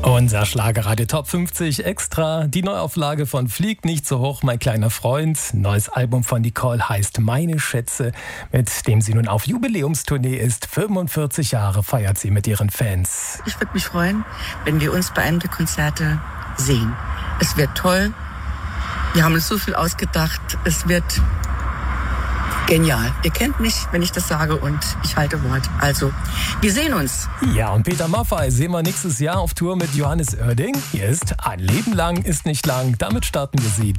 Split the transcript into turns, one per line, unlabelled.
Unser Schlagerradio Top 50 Extra, die Neuauflage von Flieg nicht so hoch, mein kleiner Freund. Neues Album von Nicole heißt Meine Schätze, mit dem sie nun auf Jubiläumstournee ist. 45 Jahre feiert sie mit ihren Fans.
Ich würde mich freuen, wenn wir uns bei einem der Konzerte sehen. Es wird toll. Wir haben uns so viel ausgedacht. Es wird genial. Ihr kennt mich, wenn ich das sage, und ich halte Wort. Also, wir sehen uns.
Ja, und Peter Maffay sehen wir nächstes Jahr auf Tour mit Johannes Oerding. Hier ist Ein Leben lang ist nicht lang. Damit starten wir sie.